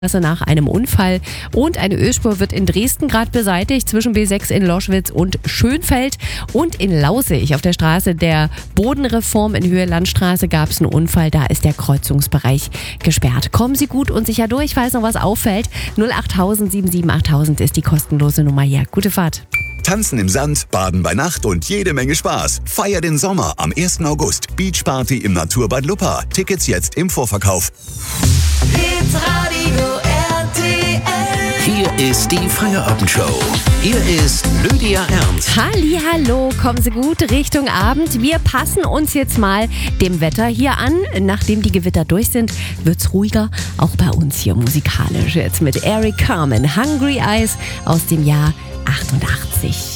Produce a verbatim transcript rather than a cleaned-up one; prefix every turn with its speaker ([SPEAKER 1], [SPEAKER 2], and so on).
[SPEAKER 1] nach einem Unfall und eine Ölspur wird in Dresden gerade beseitigt zwischen B sechs in Loschwitz und Schönfeld und in Laußig auf der Straße der Bodenreform in Höhe Landstraße gab es einen Unfall, da ist der Kreuzungsbereich gesperrt. Kommen Sie gut und sicher durch, falls noch was auffällt. null acht tausend sieben sieben achttausend ist die kostenlose Nummer hier. Gute Fahrt.
[SPEAKER 2] Tanzen im Sand, Baden bei Nacht und jede Menge Spaß. Feier den Sommer am ersten August. Beachparty im Naturbad Luppa. Tickets jetzt im Vorverkauf.
[SPEAKER 3] Hitradio R T L.
[SPEAKER 4] Hier ist die Feierabendshow. Hier ist Lydia Ernst.
[SPEAKER 1] Hallihallo, kommen Sie gut Richtung Abend. Wir passen uns jetzt mal dem Wetter hier an. Nachdem die Gewitter durch sind, wird's ruhiger, auch bei uns hier musikalisch. Jetzt mit Eric Carmen, Hungry Eyes aus dem Jahr achtundachtzig.